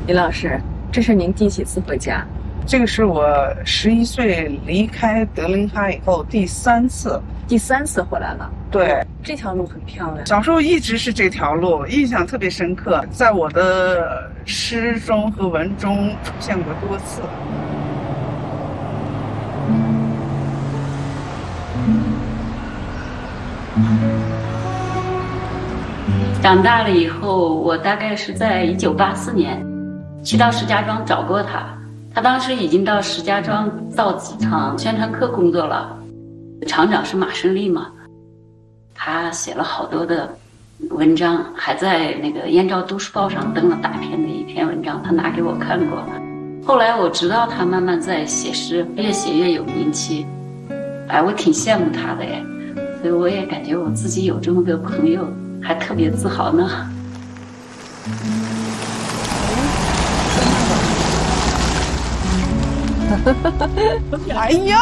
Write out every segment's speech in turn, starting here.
李老师，这是您第几次回家？ 这个是我11岁离开德令哈以后第3次。 第3次回来了。 对， 这条路很漂亮。 小时候一直是这条路，印象特别深刻，在我的诗中和文中出现过多次。 长大了以后，我大概是在1984年去到石家庄找过他，他当时已经到石家庄造纸厂宣传科工作了，厂长是马胜利嘛，他写了好多的文章，还在那个《燕赵都市报》上登了大篇的一篇文章，他拿给我看过。后来我知道他慢慢在写诗，越写越有名气，哎，我挺羡慕他的哎，所以我也感觉我自己有这么个朋友，还特别自豪呢。 哎呦！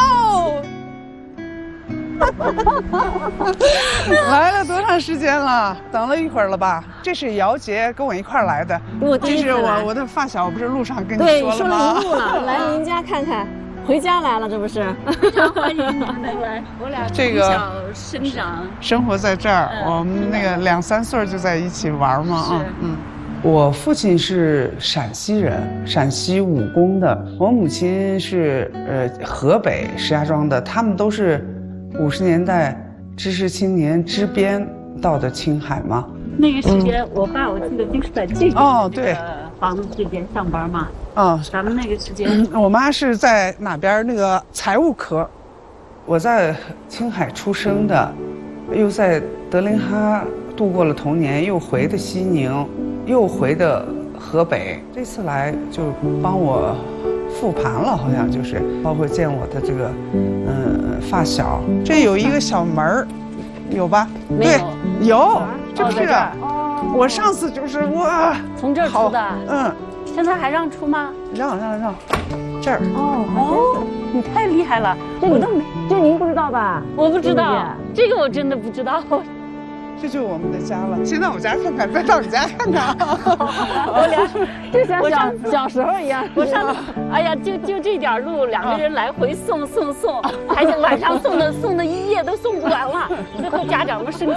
来了多长时间了？等了一会儿了吧？这是姚杰跟我一块儿来的，这是我的发小，不是路上跟你对， 说了说吗？ 了一路了，来您家看看，回家来了，这不是？ 非常欢迎你们能来，我俩这个从小生长， 生活在这儿，我们那个2、3岁就在一起玩嘛啊， 嗯。 我父亲是陕西人，陕西武功的。我母亲是河北石家庄的，他们都是50年代知识青年支边到的青海嘛。 那个时间，我爸我记得就是在这边哦，对， 房子这边上班嘛。 啊， 咱们那个时间， 我妈是在哪边那个财务科。我在青海出生的，又在德令哈度过了童年，又回的西宁。又回的河北，这次来就帮我复盘了，好像就是包括见我的这个发小。这有一个小门儿，有吧？对，有，这不是？我上次就是哇， 从这儿出的。 现在还让出吗？ 让，这儿。 哦，你太厉害了， 这我都没，这您不知道吧？ 我不知道，这个我真的不知道。 这就是我们的家了。先到我家看看，再到你家看看。 我俩就像小时候一样。 我上，哎呀，就这点路，2个人来回送，还是晚上送的一夜都送不完了，最后家长们生气。